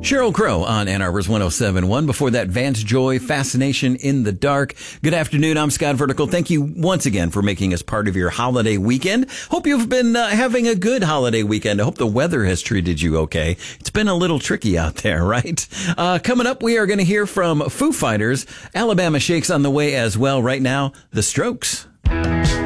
Sheryl Crow on Ann Arbor's 107.1. Before that, Vance Joy, Fascination in the Dark. Good afternoon. I'm Scott Vertical. Thank you once again for making us part of your holiday weekend. Hope you've been having a good holiday weekend. I hope the weather has treated you okay. It's been a little tricky out there, right? Coming up, we are going to hear from Foo Fighters. Alabama Shakes on the way as well. Right now, The Strokes.